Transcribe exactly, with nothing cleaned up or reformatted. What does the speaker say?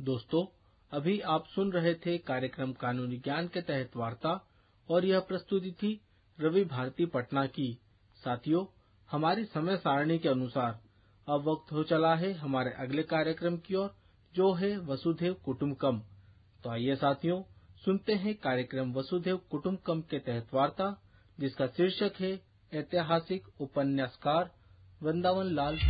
दोस्तों, अभी आप सुन रहे थे कार्यक्रम कानूनी ज्ञान के तहत वार्ता, और यह प्रस्तुति थी रवि भारती पटना की। साथियों, हमारी समय सारणी के अनुसार अब वक्त हो चला है हमारे अगले कार्यक्रम की ओर, जो है वसुधैव कुटुंबकम। तो आइए साथियों, सुनते हैं कार्यक्रम वसुधैव कुटुंबकम के तहत वार्ता, जिसका शीर्षक है ऐतिहासिक उपन्यासकार वृंदावन लाल